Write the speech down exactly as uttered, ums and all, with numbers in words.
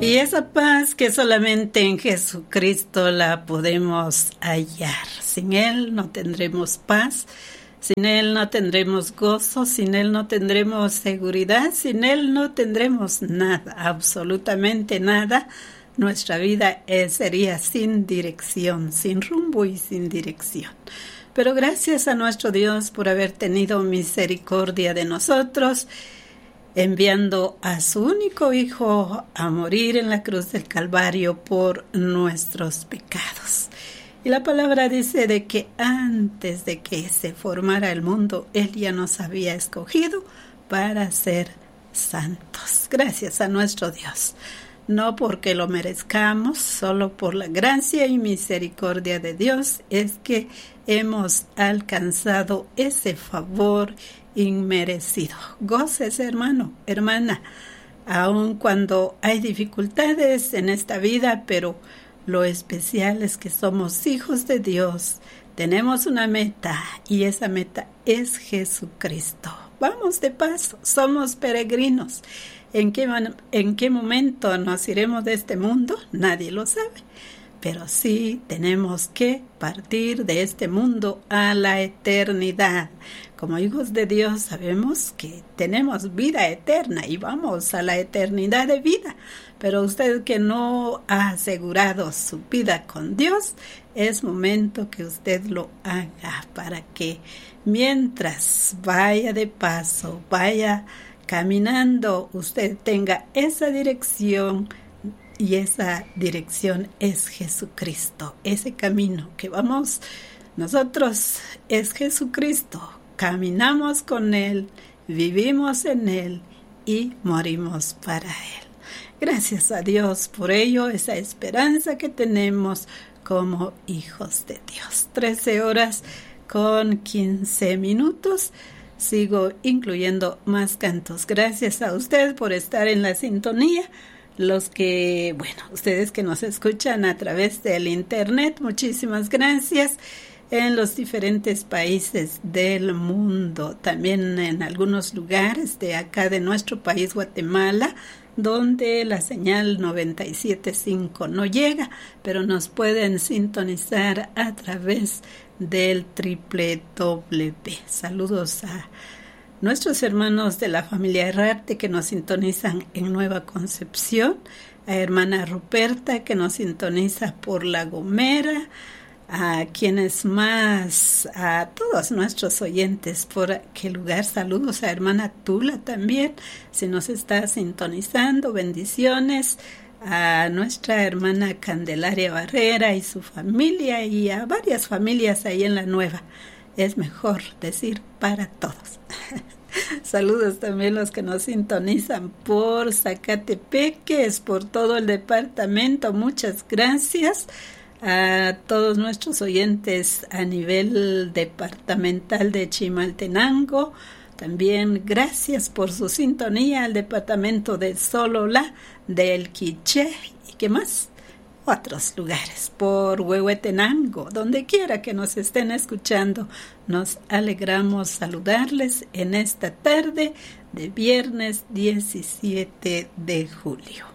Y esa paz que solamente en Jesucristo la podemos hallar. Sin Él no tendremos paz, sin Él no tendremos gozo, sin Él no tendremos seguridad, sin Él no tendremos nada, absolutamente nada. Nuestra vida es, sería sin dirección, sin rumbo y sin dirección. Pero gracias a nuestro Dios por haber tenido misericordia de nosotros, enviando a su único Hijo a morir en la cruz del Calvario por nuestros pecados. Y la palabra dice de que antes de que se formara el mundo, Él ya nos había escogido para ser santos. Gracias a nuestro Dios. No porque lo merezcamos, solo por la gracia y misericordia de Dios es que hemos alcanzado ese favor inmerecido. Goces, hermano, hermana, aun cuando hay dificultades en esta vida, pero lo especial es que somos hijos de Dios. Tenemos una meta y esa meta es Jesucristo. Vamos de paso, somos peregrinos. ¿En qué, en qué momento nos iremos de este mundo? Nadie lo sabe. Pero sí tenemos que partir de este mundo a la eternidad. Como hijos de Dios sabemos que tenemos vida eterna y vamos a la eternidad de vida. Pero usted que no ha asegurado su vida con Dios, es momento que usted lo haga para que mientras vaya de paso, vaya caminando, usted tenga esa dirección. Y esa dirección es Jesucristo. Ese camino que vamos nosotros es Jesucristo. Caminamos con Él, vivimos en Él y morimos para Él. Gracias a Dios por ello, esa esperanza que tenemos como hijos de Dios. trece horas con quince minutos. Sigo incluyendo más cantos. Gracias a usted por estar en la sintonía. Los que, bueno, ustedes que nos escuchan a través del internet, muchísimas gracias. En los diferentes países del mundo, también en algunos lugares de acá de nuestro país, Guatemala, donde la señal noventa y siete punto cinco no llega, pero nos pueden sintonizar a través del doble u doble u doble u. Saludos a nuestros hermanos de la familia Herrarte que nos sintonizan en Nueva Concepción, a hermana Ruperta que nos sintoniza por La Gomera, a quienes más, a todos nuestros oyentes por aquel lugar. Saludos a hermana Tula también, si nos está sintonizando, bendiciones. A nuestra hermana Candelaria Barrera y su familia y a varias familias ahí en La Nueva. Es mejor decir para todos. Saludos también los que nos sintonizan por Zacatepeques, por todo el departamento. Muchas gracias a todos nuestros oyentes a nivel departamental de Chimaltenango. También gracias por su sintonía al departamento de Sololá, del Quiché y qué más. Otros lugares, por Huehuetenango, donde quiera que nos estén escuchando, nos alegramos saludarles en esta tarde de viernes diecisiete de julio.